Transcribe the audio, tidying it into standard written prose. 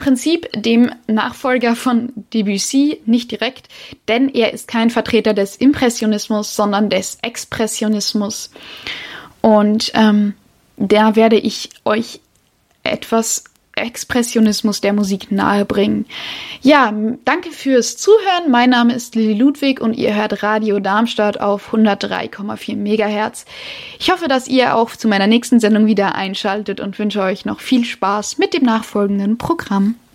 Prinzip dem Nachfolger von Debussy nicht direkt, denn er ist kein Vertreter des Impressionismus, sondern des Expressionismus. Und da werde ich euch etwas Expressionismus der Musik nahebringen. Ja, danke fürs Zuhören. Mein Name ist Lilly Ludwig und ihr hört Radio Darmstadt auf 103,4 Megahertz. Ich hoffe, dass ihr auch zu meiner nächsten Sendung wieder einschaltet und wünsche euch noch viel Spaß mit dem nachfolgenden Programm.